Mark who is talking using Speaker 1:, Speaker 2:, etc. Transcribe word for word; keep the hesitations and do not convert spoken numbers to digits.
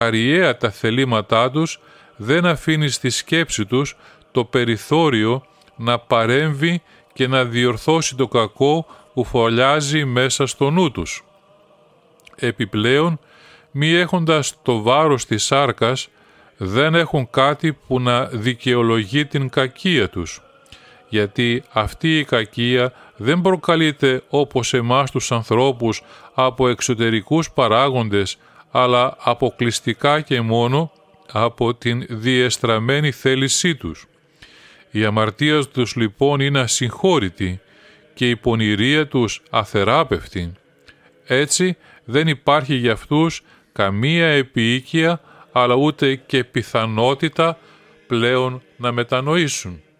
Speaker 1: αριαία τα θελήματά τους, δεν αφήνει στη σκέψη τους το περιθώριο να παρέμβει και να διορθώσει το κακό που φωλιάζει μέσα στο νου τους. Επιπλέον, μη έχοντας το βάρος της σάρκας, δεν έχουν κάτι που να δικαιολογεί την κακία τους, γιατί αυτή η κακία δεν προκαλείται όπως εμάς τους ανθρώπους από εξωτερικούς παράγοντες, αλλά αποκλειστικά και μόνο από την διεστραμμένη θέλησή τους. Η αμαρτία τους λοιπόν είναι ασυγχώρητη και η πονηρία τους αθεράπευτη. Έτσι δεν υπάρχει για αυτούς καμία επιοίκεια, αλλά ούτε και πιθανότητα πλέον να μετανοήσουν.